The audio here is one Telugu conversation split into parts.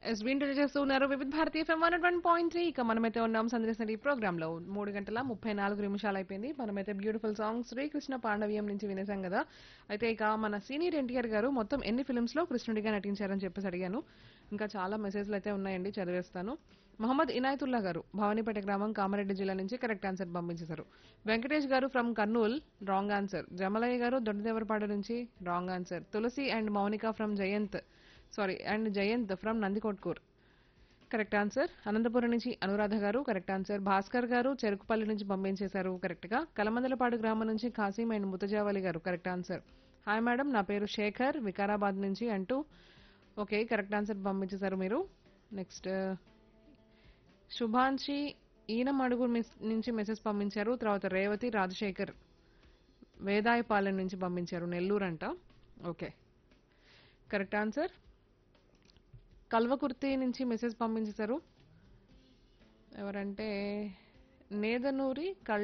ఎస్ వింటూ చేస్తున్నారు వివిధ భారతీయ ఎఫ్ఎం 101.3. ఇక మనమైతే ఉన్నాం సందేశం ఈ ప్రోగ్రామ్ లో 3 గంటల 34 నిమిషాలు అయిపోయింది. మనమైతే బ్యూటిఫుల్ సాంగ్ శ్రీకృష్ణ పాండవ్యం నుంచి వినేసాం కదా. అయితే ఇక మన సీనియర్ ఎన్టీఆర్ గారు మొత్తం ఎన్ని ఫిల్మ్స్ లో కృష్ణుడిగా నటించారని చెప్పేసి అడిగాను. ఇంకా చాలా మెసేజ్లు అయితే ఉన్నాయండి, చదివేస్తాను. మహమ్మద్ ఇనాయతుల్లా గారు భవానీపేట గ్రామం కామారెడ్డి జిల్లా నుంచి కరెక్ట్ ఆన్సర్ పంపించేశారు. వెంకటేష్ గారు from Kurnool wrong answer. Jamalaiah గారు దొడ్డదేవరపాడు నుంచి wrong answer. Tulasi and Mounika from Jayant from Nandikotkur correct answer. Anantapuram నుంచి అనురాధ గారు కరెక్ట్ ఆన్సర్. భాస్కర్ గారు చెరుకుపల్లి నుంచి పంపించేశారు కరెక్ట్ గా. కలమందలపాడు గ్రామం నుంచి కాసిం అండ్ ముతజావలి గారు కరెక్ట్ ఆన్సర్. హాయ్ మేడం, నా పేరు శేఖర్ వికారాబాద్ నుంచి అంటూ ఓకే కరెక్ట్ ఆన్సర్ పంపించేశారు మీరు. నెక్స్ట్ శుభాంశి ఈనమడుగు నుంచి మెసేజ్ పంపించారు. తర్వాత రేవతి రాజశేఖర్ వేదాయపాలెం నుంచి పంపించారు, నెల్లూరు అంట. Okay correct answer. కల్వకుర్తి నుంచి మెసేజ్ పంపించేశారు. ఎవరంటే నేదనూరి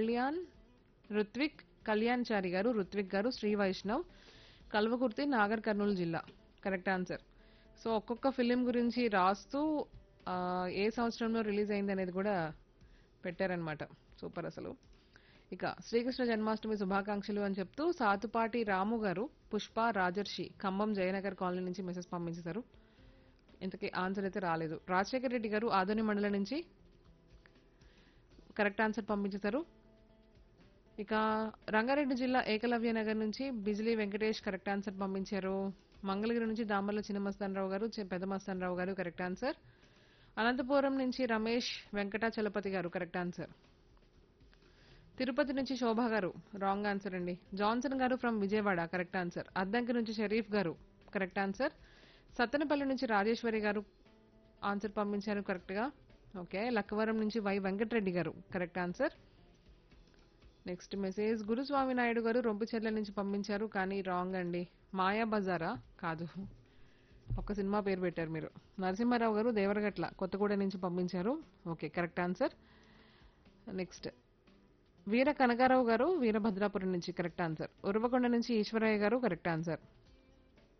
కళ్యాణ్చారి గారు, రుత్విక్ గారు, శ్రీ వైష్ణవ్, కల్వకుర్తి, నాగర్ కర్నూలు జిల్లా కరెక్ట్ ఆన్సర్. సో ఒక్కొక్క ఫిలిం గురించి రాస్తూ ఏ సంవత్సరంలో రిలీజ్ అయింది అనేది కూడా పెట్టారనమాట. సూపర్ అసలు. ఇక శ్రీకృష్ణ జన్మాష్టమి శుభాకాంక్షలు అని చెప్తూ సాతుపాటి రాము గారు, పుష్ప, రాజర్షి ఖమ్మం జయనగర్ కాలనీ నుంచి మెసేజ్ పంపించేశారు. ఇంతకీ ఆన్సర్ అయితే రాలేదు. రాజశేఖర్ రెడ్డి గారు ఆదోని మండలం నుంచి కరెక్ట్ ఆన్సర్ పంపించేశారు. ఇక రంగారెడ్డి జిల్లా ఏకలవ్య నగర్ నుంచి బిజిలీ వెంకటేష్ కరెక్ట్ ఆన్సర్ పంపించారు. మంగళగిరి నుంచి దామర్ల చిన్నమస్తానరావు గారు, పెద్ద మస్తానరావు గారు కరెక్ట్ ఆన్సర్. అనంతపురం నుంచి రమేష్ వెంకటాచలపతి గారు కరెక్ట్ ఆన్సర్. తిరుపతి నుంచి శోభా గారు రాంగ్ ఆన్సర్ అండి. జాన్సన్ గారు from Vijayawada correct answer. Addanki నుంచి షరీఫ్ గారు కరెక్ట్ ఆన్సర్. సత్తెనపల్లి నుంచి రాజేశ్వరి గారు ఆన్సర్ పంపించారు కరెక్ట్ గా. ఓకే లక్కవరం నుంచి వై వెంకటరెడ్డి గారు కరెక్ట్ ఆన్సర్. నెక్స్ట్ మెసేజ్ గురుస్వామి నాయుడు గారు రొంపిచెర్ల నుంచి పంపించారు కానీ రాంగ్ అండి. మాయా బజారా కాదు, ఒక సినిమా పేరు పెట్టారు మీరు. నరసింహారావు గారు దేవరగట్ల కొత్తగూడెం నుంచి పంపించారు. Okay correct answer. నెక్స్ట్ వీర కనకారావు గారు వీరభద్రాపురం నుంచి కరెక్ట్ ఆన్సర్. ఉరవకొండ నుంచి ఈశ్వరయ్య గారు కరెక్ట్ ఆన్సర్.